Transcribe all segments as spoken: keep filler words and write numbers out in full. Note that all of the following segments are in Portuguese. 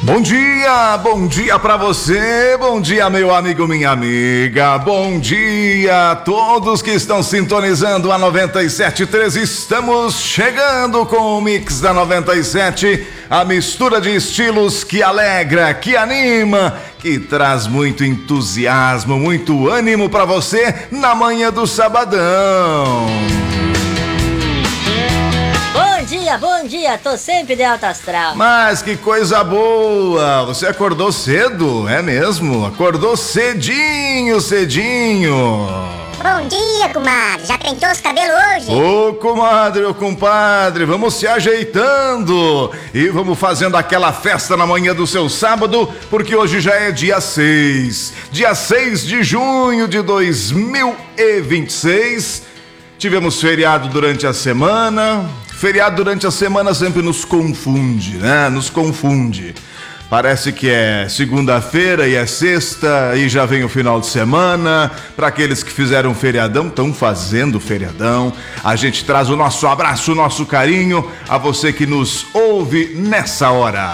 Bom dia, bom dia pra você, bom dia meu amigo, minha amiga, bom dia a todos que estão sintonizando a noventa e sete ponto três, estamos chegando com o Mix da noventa e sete, a mistura de estilos que alegra, que anima, que traz muito entusiasmo, muito ânimo pra você na manhã do sabadão. Bom dia, bom dia, tô sempre de alta astral. Mas que coisa boa, você acordou cedo, é mesmo? Acordou cedinho, cedinho. Bom dia, comadre, já penteou os cabelos hoje? Ô, comadre, ô, compadre, vamos se ajeitando e vamos fazendo aquela festa na manhã do seu sábado, porque hoje já é dia seis, dia seis de junho de dois mil e vinte e seis, tivemos feriado durante a semana. Feriado durante a semana sempre nos confunde, né? Nos confunde. Parece que é segunda-feira e é sexta e já vem o final de semana. Para aqueles que fizeram feriadão, estão fazendo feriadão. A gente traz o nosso abraço, o nosso carinho a você que nos ouve nessa hora.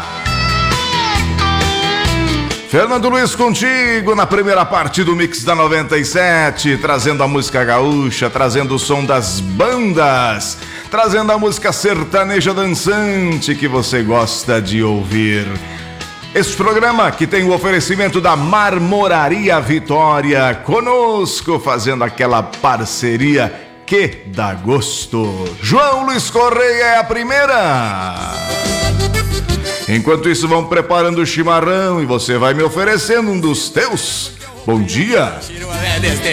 Fernando Luiz contigo na primeira parte do Mix da noventa e sete, trazendo a música gaúcha, trazendo o som das bandas, trazendo a música sertaneja dançante que você gosta de ouvir. Esse programa que tem o oferecimento da Marmoraria Vitória, conosco fazendo aquela parceria que dá gosto. João Luiz Correia é a primeira. Enquanto isso, vão preparando o chimarrão e você vai me oferecendo um dos teus. Bom dia.